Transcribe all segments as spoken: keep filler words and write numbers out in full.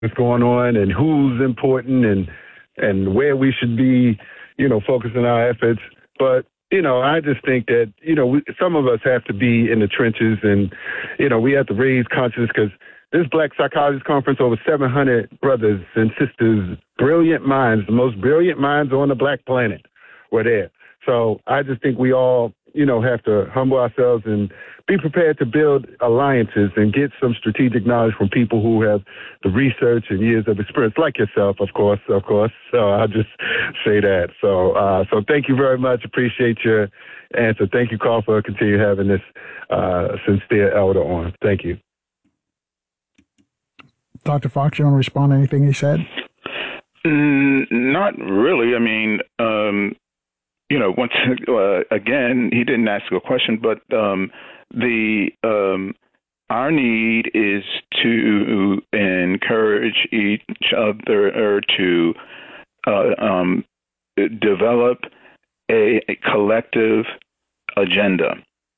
what's going on and who's important and and where we should be, you know, focusing our efforts. But, you know, I just think that, you know, we, some of us have to be in the trenches and, you know, we have to raise consciousness because this Black Psychologist Conference, over seven hundred brothers and sisters, brilliant minds, the most brilliant minds on the Black planet were there. So I just think we all, you know, have to humble ourselves and be prepared to build alliances and get some strategic knowledge from people who have the research and years of experience, like yourself, of course, of course. So I'll just say that. So, uh, so thank you very much. Appreciate your answer. Thank you, Carl, for continuing having this uh, sincere elder on. Thank you. Doctor Fox, you want to respond to anything he said? Mm, not really. I mean, um, you know, once uh, again, he didn't ask a question, but um, the um, our need is to encourage each other to uh, um, develop a, a collective agenda,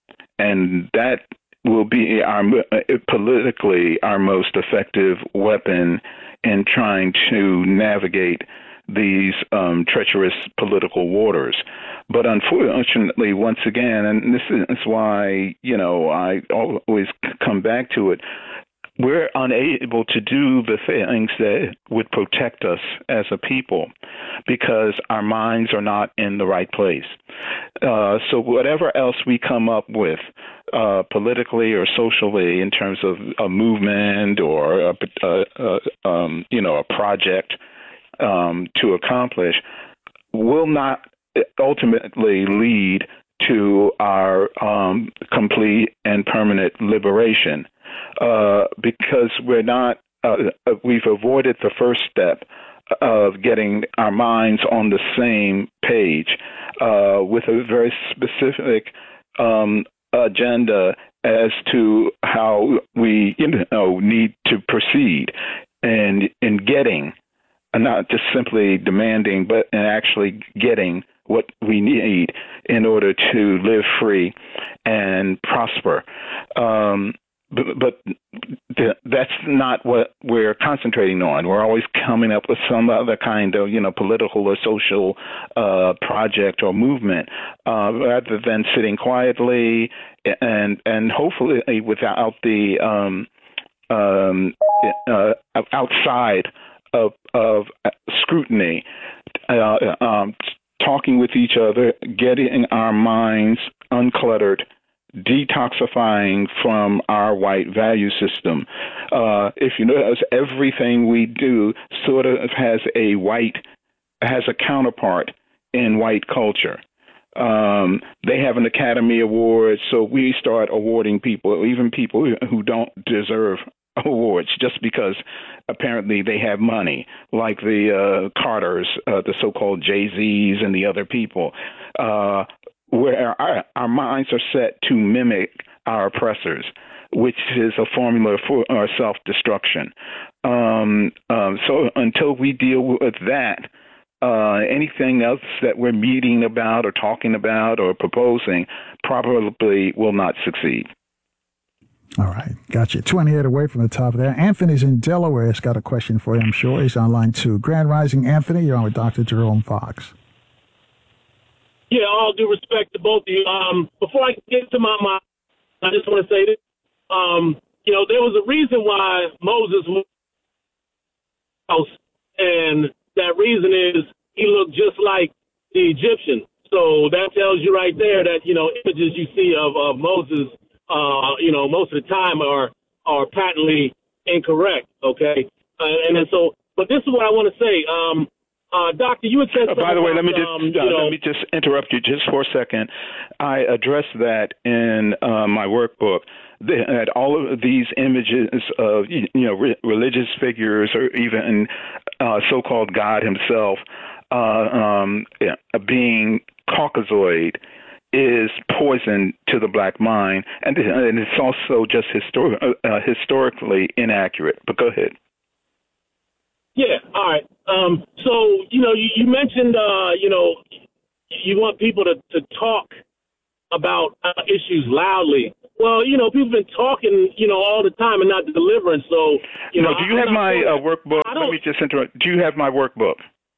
and that will be our politically our most effective weapon in trying to navigate these um, treacherous political waters. But unfortunately, once again, and this is why, you know, I always come back to it, we're unable to do the things that would protect us as a people because our minds are not in the right place. Uh, so whatever else we come up with, uh, politically or socially, in terms of a movement or a, a, a um, you know, a project um, to accomplish, will not ultimately lead to our um, complete and permanent liberation. Uh, because we're not, uh, we've avoided the first step of getting our minds on the same page uh, with a very specific um, agenda as to how we, you know, need to proceed and in getting, not just simply demanding, but in actually getting what we need in order to live free and prosper. Um, But, but that's not what we're concentrating on. We're always coming up with some other kind of, you know, political or social uh, project or movement, uh, rather than sitting quietly and and hopefully without the um, um, uh, outside of of scrutiny, uh, um, talking with each other, getting our minds uncluttered, detoxifying from our white value system. Uh, if you notice, everything we do sort of has a white, has a counterpart in white culture. Um, they have an Academy Award, so we start awarding people, even people who don't deserve awards, just because apparently they have money, like the uh, Carters, uh, the so-called Jay-Z's and the other people. Uh, where our, our minds are set to mimic our oppressors, which is a formula for our self-destruction. Um, um, so until we deal with that, uh, anything else that we're meeting about or talking about or proposing probably will not succeed. All right. Got you. twenty-eight away from the top of there. Anthony's in Delaware. He's got a question for you, I'm sure. He's on line two. Grand Rising, Anthony. You're on with Doctor Jerome Fox. Yeah, all due respect to both of you. Um, before I get to my, my I just want to say this. Um, you know, there was a reason why Moses was house, and that reason is he looked just like the Egyptian. So that tells you right there that, you know, images you see of, of Moses, uh, you know, most of the time are are patently incorrect, okay? Uh, and then so, but this is what I want to say. Um, Uh, Doctor, you had said uh, by the way, about, let me just um, uh, you know, let me just interrupt you just for a second. I address that in uh, my workbook. That all of these images of, you know, re- religious figures or even uh, so-called God himself uh, um, yeah, being Caucasoid is poison to the black mind, and, and it's also just histor- uh, historically inaccurate. But go ahead. Yeah, all right. Um, so, you know, you, you mentioned, uh, you know, you want people to, to talk about uh, issues loudly. well, you know, people been talking, you know, all the time and not delivering. So, you no, know, do you I'm have my sure. uh, workbook? Let me just interrupt. Do you have my workbook?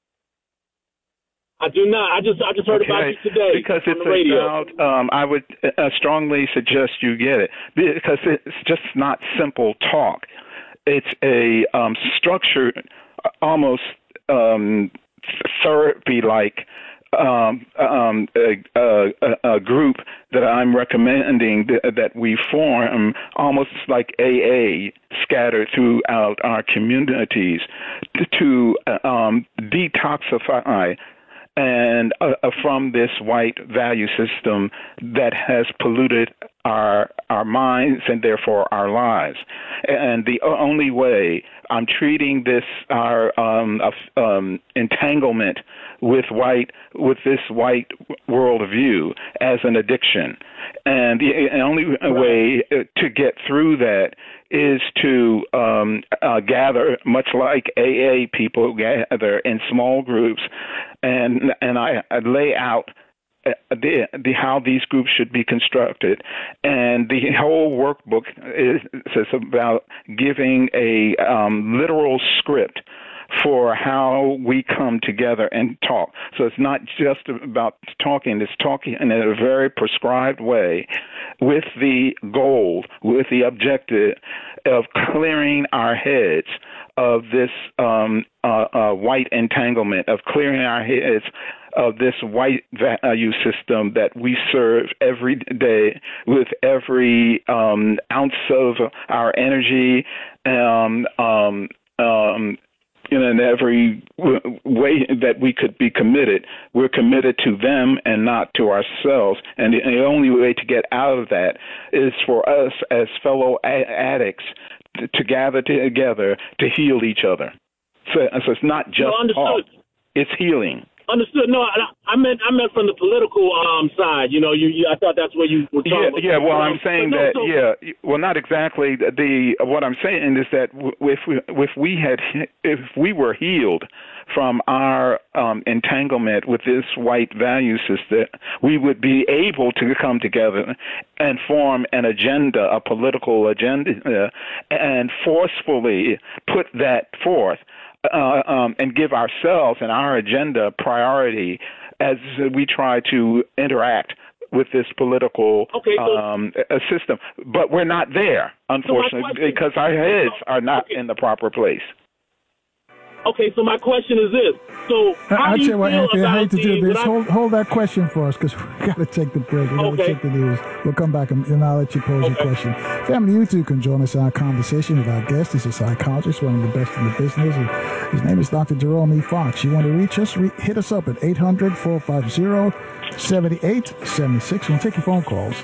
I do not. I just I just heard okay. about you today because on it's the radio. about. Um, I would uh, strongly suggest you get it because it's just not simple talk. It's a um, structured, almost um, therapy-like um, um, a, a, a group that I'm recommending that, that we form, almost like A A, scattered throughout our communities to, to um, detoxify and uh, from this white value system that has polluted our our minds and therefore our lives. And the only way I'm treating this our um, uh, um, entanglement with white with this white worldview as an addiction, and the only way to get through that is to um, uh, gather, much like A A people gather in small groups, and and I, I lay out the, the how these groups should be constructed, and the whole workbook is, is about giving a um, literal script for how we come together and talk. So it's not just about talking, it's talking in a very prescribed way with the goal, with the objective of clearing our heads of this um, uh, uh, white entanglement, of clearing our heads of this white value system that we serve every day with every um, ounce of our energy, um, um, um, in every way that we could be committed. We're committed to them and not to ourselves. And the only way to get out of that is for us as fellow addicts to, to gather together to heal each other. So, so it's not just no, talk, it's healing. Understood. No, I, I meant I meant from the political um side. You know, you, you I thought that's where you were talking. Yeah, about. yeah. Well, I'm um, saying no, that. so, yeah. Well, not exactly. The what I'm saying is that if we if we had if we were healed from our um, entanglement with this white value system, we would be able to come together and form an agenda, a political agenda, uh, and forcefully put that forth. Uh, um, and give ourselves and our agenda priority as we try to interact with this political okay, so, um, system. But we're not there, unfortunately, so question, because our heads are not okay. in the proper place. Okay, so my question is this. So how I'll do you tell you what, feel Anthony, I about hate to do the, this. I, Hold, hold that question for us because we got to take the break. We got to okay. check the news. We'll come back and, and I'll let you pose okay. your question. Family, you too can join us in our conversation with our guest. He's a psychologist, one of the best in the business. And his name is Doctor Jerome E. Fox. You want to reach us? Re- hit us up at eight hundred, four five zero, seven eight seven six. We'll take your phone calls.